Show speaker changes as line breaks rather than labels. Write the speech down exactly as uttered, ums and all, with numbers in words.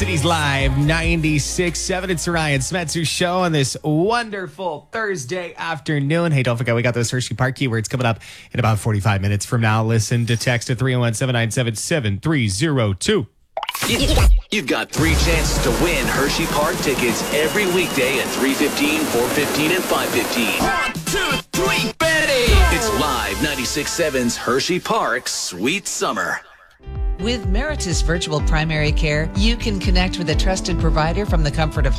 Cities Live ninety-six point seven. It's Ryan Smetzer show on this wonderful Thursday afternoon. Hey, don't forget, we got those Hershey Park keywords coming up in about forty-five minutes from now. Listen to text at three oh one, seven nine seven, seven three oh two.
You've got three chances to win Hershey Park tickets every weekday at three fifteen, four fifteen, and five fifteen. One, two, three, ready! It's Live ninety-six point seven's Hershey Park Sweet Summer.
With Meritus Virtual Primary Care, you can connect with a trusted provider from the comfort of